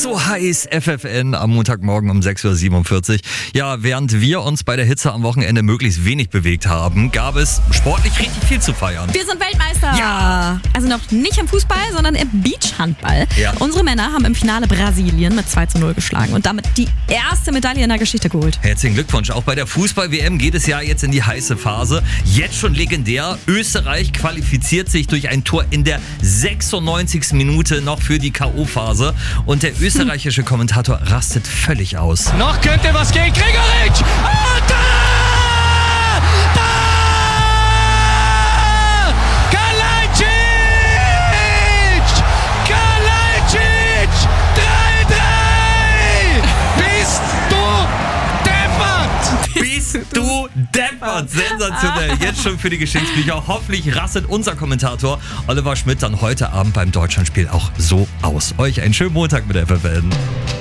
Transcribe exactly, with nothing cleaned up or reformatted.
So heiß F F N am Montagmorgen um sechs Uhr siebenundvierzig. Ja, während wir uns bei der Hitze am Wochenende möglichst wenig bewegt haben, gab es sportlich richtig viel zu feiern. Wir sind Weltmeister! Ja! Also noch nicht im Fußball, sondern im Beachhandball. Ja. Unsere Männer haben im Finale Brasilien mit zwei zu null geschlagen und damit die erste Medaille in der Geschichte geholt. Herzlichen Glückwunsch. Auch bei der Fußball-W M geht es ja jetzt in die heiße Phase. Jetzt schon legendär. Österreich qualifiziert sich durch ein Tor in der sechsundneunzigsten Minute noch für die K O-Phase. Und der österreichische Kommentator rastet völlig aus. Noch könnte was gehen. Gregoritsch! Und da! Da! Kalajdzic! Kalajdzic! drei drei! Bist du deppert! Bist du deppert! Sensationell. Jetzt schon für die Geschichtsbücher. Hoffentlich rastet unser Kommentator Oliver Schmidt dann heute Abend beim Deutschlandspiel auch so aus. Euch einen schönen Montag mit der F F N.